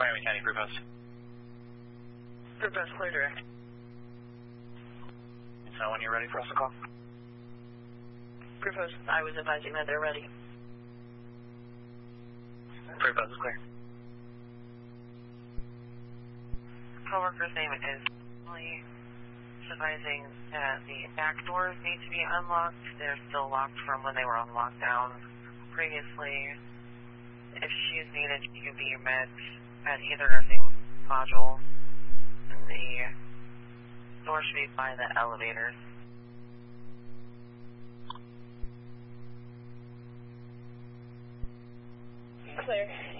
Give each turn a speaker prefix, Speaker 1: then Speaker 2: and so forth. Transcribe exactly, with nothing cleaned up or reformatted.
Speaker 1: Miami County, Group Host.
Speaker 2: Group Host, clear direct.
Speaker 1: So when you're ready for us to call?
Speaker 2: Group Host, I was advising that they're ready.
Speaker 1: Group Host is clear.
Speaker 3: Coworker's name is Lee. Advising that the back doors need to be unlocked. They're still locked from when they were on lockdown previously. If she is needed, she can be met at either nursing module. The door should be by the elevators.
Speaker 2: Clear.